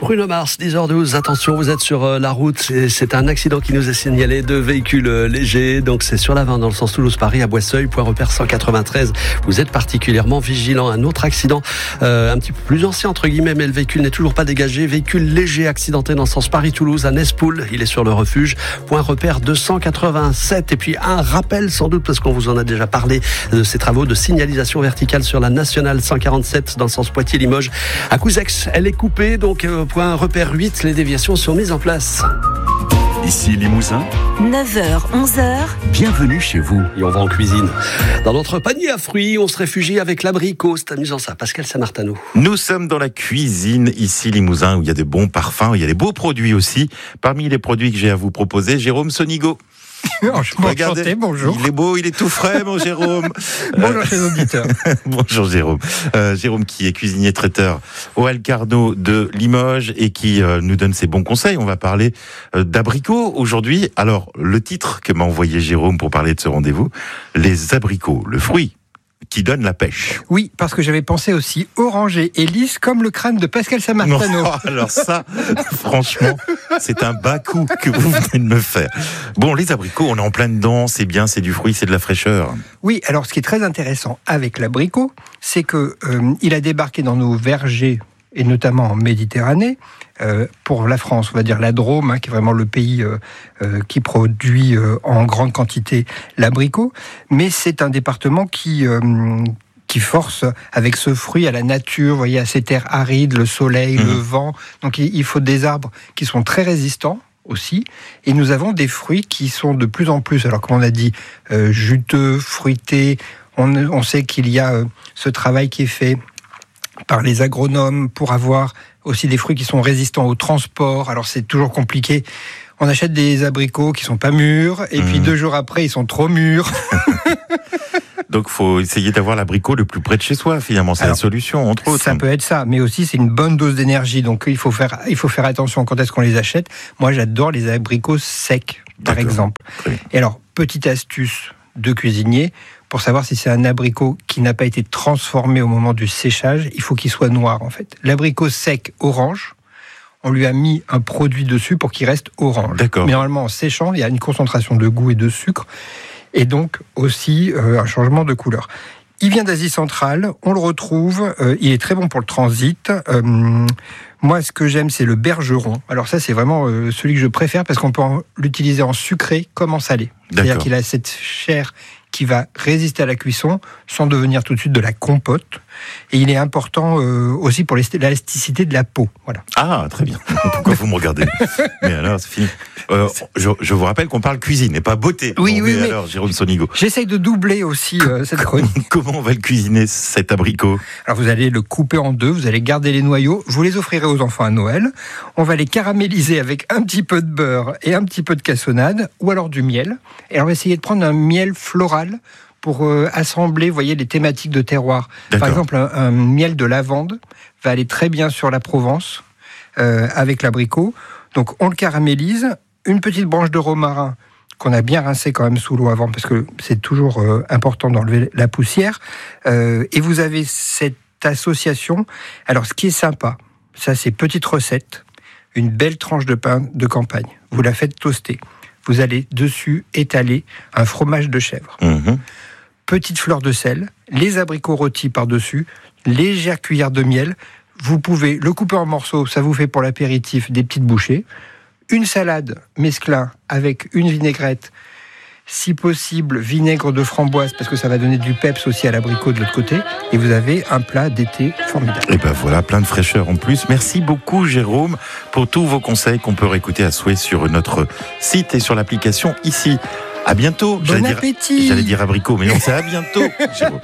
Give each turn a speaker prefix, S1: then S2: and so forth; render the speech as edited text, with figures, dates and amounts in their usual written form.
S1: Bruno Mars, 10h12, attention, vous êtes sur la route, c'est un accident qui nous est signalé de véhicules légers, donc c'est sur la 20 dans le sens Toulouse-Paris à Boisseuil, point repère 193, vous êtes particulièrement vigilant. Un autre accident, un petit peu plus ancien entre guillemets, mais le véhicule n'est toujours pas dégagé, véhicule léger accidenté dans le sens Paris-Toulouse à Nespoul, il est sur le refuge, point repère 287, et puis un rappel sans doute, parce qu'on vous en a déjà parlé, de ces travaux de signalisation verticale sur la nationale 147 dans le sens Poitiers-Limoges à Couzex, elle est coupée, donc point repère 8, les déviations sont mises en place.
S2: Ici Limousin,
S3: 9h, 11h.
S2: bienvenue chez vous.
S1: Et on va en cuisine. Dans notre panier à fruits, on se réfugie avec l'abricot. C'est amusant ça. Pascal Samartano.
S2: Nous sommes dans la cuisine, ici Limousin, où il y a des bons parfums, où il y a des beaux produits aussi. Parmi les produits que j'ai à vous proposer, Jérôme Sonigo.
S4: Enchanté, bonjour.
S2: Il est beau, il est tout frais, mon Jérôme.
S4: Bonjour chez les auditeurs.
S2: Bonjour Jérôme. Jérôme qui est cuisinier traiteur au Alcarno de Limoges et qui nous donne ses bons conseils. On va parler d'abricots aujourd'hui. Alors, le titre que m'a envoyé Jérôme pour parler de ce rendez-vous, les abricots, le fruit qui donne la pêche.
S4: Oui, parce que j'avais pensé aussi orangé et lisse comme le crâne de Pascal Samartano.
S2: Non, alors ça, franchement, c'est un bas coup que vous venez de me faire. Bon, les abricots, on est en plein dedans, c'est bien, c'est du fruit, c'est de la fraîcheur.
S4: Oui, alors ce qui est très intéressant avec l'abricot, c'est que il a débarqué dans nos vergers, et notamment en Méditerranée, pour la France, on va dire la Drôme, qui est vraiment le pays qui produit en grande quantité l'abricot, mais c'est un département qui force avec ce fruit à la nature, vous voyez, à ces terres arides, le soleil, le vent, donc il faut des arbres qui sont très résistants aussi, et nous avons des fruits qui sont de plus en plus, alors comme on a dit, juteux, fruités, on sait qu'il y a ce travail qui est fait par les agronomes pour avoir aussi des fruits qui sont résistants au transport. Alors c'est toujours compliqué. On achète des abricots qui sont pas mûrs et puis 2 jours après ils sont trop mûrs.
S2: Donc il faut essayer d'avoir l'abricot le plus près de chez soi finalement, c'est la solution entre autres.
S4: Ça peut être ça, mais aussi c'est une bonne dose d'énergie. Donc il faut faire attention quand est-ce qu'on les achète. Moi j'adore les abricots secs par exemple. Et alors petite astuce de cuisinier, pour savoir si c'est un abricot qui n'a pas été transformé au moment du séchage, il faut qu'il soit noir en fait. L'abricot sec orange, on lui a mis un produit dessus pour qu'il reste orange.
S2: D'accord.
S4: Mais normalement en séchant, il y a une concentration de goût et de sucre, et donc aussi un changement de couleur. Il vient d'Asie centrale, on le retrouve, il est très bon pour le transit. Moi, ce que j'aime, c'est le bergeron. Alors ça, c'est vraiment celui que je préfère parce qu'on peut l'utiliser en sucré comme en salé. C'est-à-dire qu'il a cette chair qui va résister à la cuisson sans devenir tout de suite de la compote. Et il est important aussi pour l'élasticité de la peau. Voilà.
S2: Ah, très bien. Pourquoi vous me regardez? Mais alors, c'est fini. Je vous rappelle qu'on parle cuisine et pas beauté.
S4: Oui, mais
S2: alors, Jérôme Sonigo.
S4: J'essaye de doubler aussi cette chronique.
S2: Comment on va le cuisiner, cet abricot?
S4: Alors, vous allez le couper en deux, vous allez garder les noyaux, vous les offrirez aux enfants à Noël. On va les caraméliser avec un petit peu de beurre et un petit peu de cassonade, ou alors du miel. Et on va essayer de prendre un miel floral pour assembler, vous voyez, les thématiques de terroir. Par exemple, un miel de lavande va aller très bien sur la Provence avec l'abricot. Donc, on le caramélise. Une petite branche de romarin qu'on a bien rincé quand même sous l'eau avant, parce que c'est toujours important d'enlever la poussière. Et vous avez cette association. Alors, ce qui est sympa, ça, c'est petite recette. Une belle tranche de pain de campagne. Vous la faites toaster. Vous allez dessus étaler un fromage de chèvre. Petite fleur de sel, les abricots rôtis par-dessus, légère cuillère de miel. Vous pouvez le couper en morceaux, ça vous fait pour l'apéritif des petites bouchées. Une salade mesclin avec une vinaigrette, si possible vinaigre de framboise, parce que ça va donner du peps aussi à l'abricot de l'autre côté, et vous avez un plat d'été formidable.
S2: Et ben voilà, plein de fraîcheur en plus. Merci beaucoup Jérôme pour tous vos conseils qu'on peut réécouter à souhait sur notre site et sur l'application ici. À bientôt.
S4: Bon appétit.
S2: J'allais dire abricot, mais non, c'est à bientôt. Jérôme.